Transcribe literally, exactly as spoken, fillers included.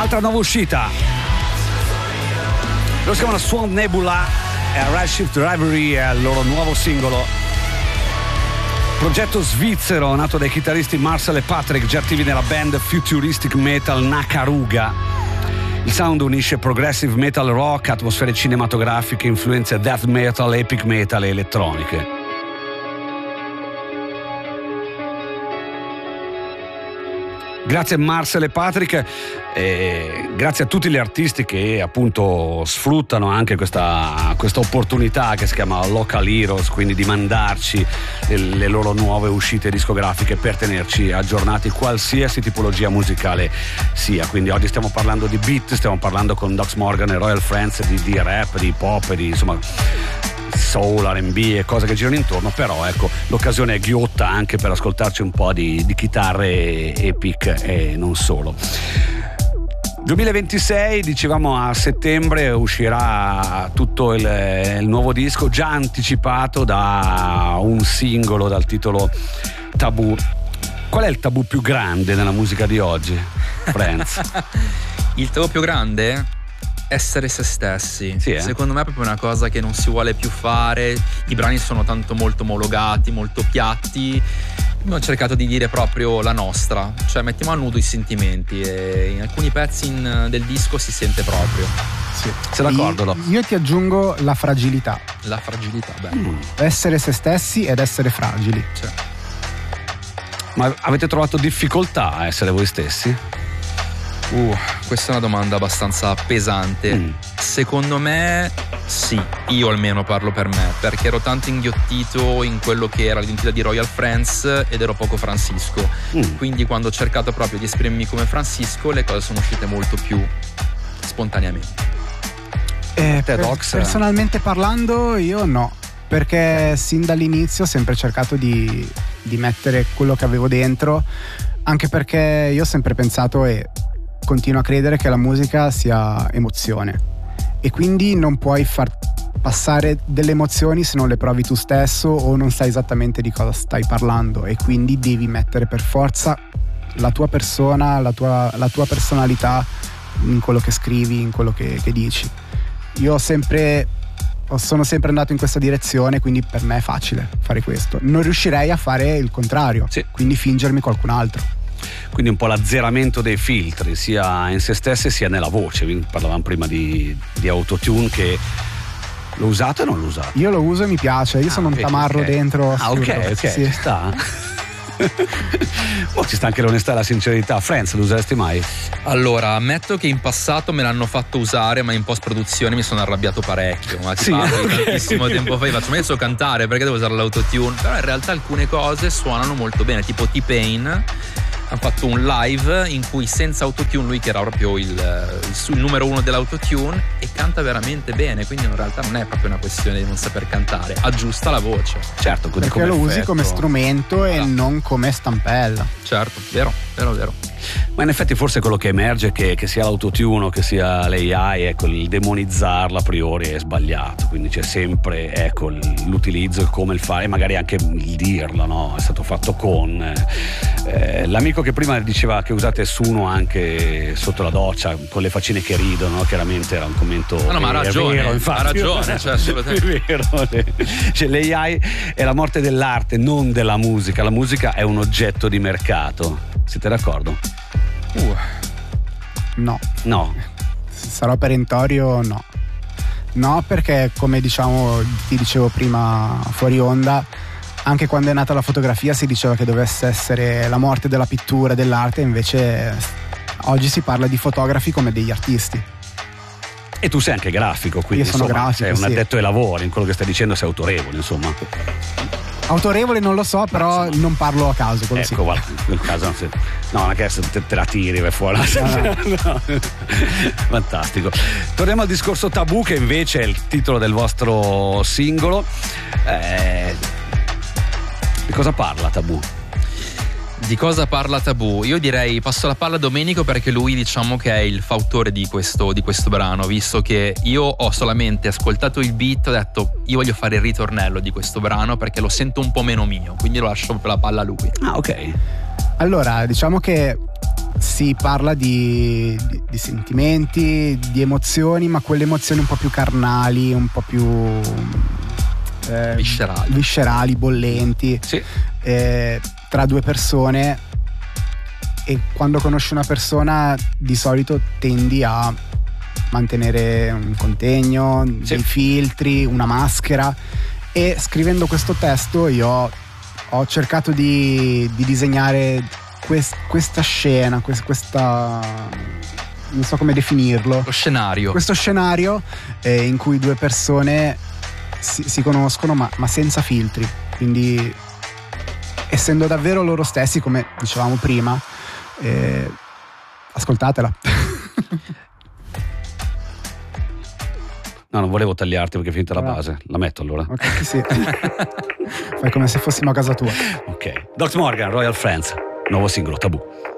Altra nuova uscita. Lo si chiamano Swamp Nebula e Redshift Rivalry è il loro nuovo singolo. Progetto svizzero nato dai chitarristi Marcel e Patrick, già attivi nella band futuristic metal Nakaruga. Il sound unisce progressive metal rock, atmosfere cinematografiche, influenze death metal, epic metal e elettroniche. Grazie a Marcel e Patrick e grazie a tutti gli artisti che appunto sfruttano anche questa, questa opportunità che si chiama Local Heroes, quindi di mandarci le, le loro nuove uscite discografiche per tenerci aggiornati qualsiasi tipologia musicale sia. Quindi oggi stiamo parlando di beat, stiamo parlando con Dox Morgan e Royal Friends di, di rap, di pop, di insomma soul, R and B e cose che girano intorno, però ecco l'occasione è ghiotta anche per ascoltarci un po' di, di chitarre epic e non solo. duemilaventisei, dicevamo a settembre uscirà tutto il, il nuovo disco, già anticipato da un singolo dal titolo Tabù. Qual è il tabù più grande nella musica di oggi, Friends? Il tabù più grande? Essere se stessi. Sì, eh? Secondo me è proprio una cosa che non si vuole più fare. I brani sono tanto molto omologati, molto piatti. Abbiamo cercato di dire proprio la nostra, cioè mettiamo a nudo i sentimenti e in alcuni pezzi in, del disco si sente proprio. Sì. Sei d'accordo? Io, io ti aggiungo la fragilità. La fragilità, beh. Mm. Essere se stessi ed essere fragili. Cioè. Ma avete trovato difficoltà a essere voi stessi? Uh, questa è una domanda abbastanza pesante. Mm. Secondo me sì, io almeno parlo per me, perché ero tanto inghiottito in quello che era l'identità di Royal Friends ed ero poco Francisco. Mm. Quindi quando ho cercato proprio di esprimermi come Francisco, le cose sono uscite molto più spontaneamente. Eh, Te, per- Dox? personalmente parlando io no, perché sin dall'inizio ho sempre cercato di, di mettere quello che avevo dentro, anche perché io ho sempre pensato e continuo a credere che la musica sia emozione e quindi non puoi far passare delle emozioni se non le provi tu stesso o non sai esattamente di cosa stai parlando, e quindi devi mettere per forza la tua persona, la tua, la tua personalità in quello che scrivi, in quello che, che dici. Io ho sempre sono sempre andato in questa direzione, quindi per me è facile fare questo. Non riuscirei a fare il contrario, sì. Quindi fingermi qualcun altro. Quindi un po' l'azzeramento dei filtri sia in se stesse sia nella voce. Parlavamo prima di, di autotune, che lo usate o non lo usate? Io lo uso e mi piace, io ah, sono okay, un tamarro okay. dentro. Ah ok, assurdo. ok, sì. ci sta. Oh, ci sta anche l'onestà e la sincerità. Friends, lo useresti mai? Allora, ammetto che in passato me l'hanno fatto usare, ma in post-produzione mi sono arrabbiato parecchio. Ma ti Sì, parlo di okay. tantissimo tempo fa, io faccio, ma io so cantare, perché devo usare l'autotune? Però in realtà alcune cose suonano molto bene, tipo T-Pain ha fatto un live in cui senza autotune, lui che era proprio il, il, il numero uno dell'autotune, e canta veramente bene, quindi in realtà non è proprio una questione di non saper cantare, aggiusta la voce. Certo, Perché come lo usi effetto. come strumento e Ah. non come stampella. Certo, vero, vero, vero. Ma in effetti forse quello che emerge è che, che sia l'autotune o che sia l'A I, ecco, il demonizzarla a priori è sbagliato, quindi c'è sempre, ecco, l'utilizzo, il come il fare, e magari anche il dirla, no? È stato fatto con eh, l'amico che prima diceva che usate Suno anche sotto la doccia con le faccine che ridono, no? Chiaramente era un commento No, no, ma ha è ragione, vero, infatti. ha ragione, cioè, assolutamente. È vero, cioè, l'A I è la morte dell'arte, non della musica. La musica è un oggetto di mercato. Siete d'accordo? Uh. No, No. sarò perentorio, no. No, perché come diciamo, ti dicevo prima fuori onda, anche quando è nata la fotografia si diceva che dovesse essere la morte della pittura, dell'arte, invece oggi si parla di fotografi come degli artisti. E tu sei anche grafico, quindi Io sono insomma, grafico, sei un sì. addetto ai lavori, in quello che stai dicendo sei autorevole, insomma. Autorevole non lo so, però non parlo a caso, quello Ecco, sì. guarda, nel caso se, no, non è che te, te la tiri vai fuori. No. Fantastico. Torniamo al discorso Tabù, che invece è il titolo del vostro singolo. Eh, di cosa parla Tabù? Di cosa parla Tabù? Io direi passo la palla a Domenico, perché lui diciamo che è il fautore di questo, di questo brano, visto che io ho solamente ascoltato il beat, ho detto io voglio fare il ritornello di questo brano perché lo sento un po' meno mio, quindi lo lascio per la palla a lui. Ah, ok. Allora, diciamo che si parla di, di sentimenti, di emozioni, ma quelle emozioni un po' più carnali, un po' più eh, viscerali. viscerali, bollenti, sì. eh, tra due persone. E quando conosci una persona di solito tendi a mantenere un contegno, sì. dei filtri, una maschera, e scrivendo questo testo io ho, ho cercato di, di disegnare quest, questa scena, quest, questa non so come definirlo, lo scenario, questo scenario eh, in cui due persone si, si conoscono ma, ma senza filtri, quindi essendo davvero loro stessi, come dicevamo prima. Eh, ascoltatela. No, non volevo tagliarti perché è finita la Ah. base. La metto allora. Ok, sì. Fai come se fossimo a casa tua. Ok. Doctor Morgan, Royal Friends, nuovo singolo, Tabù.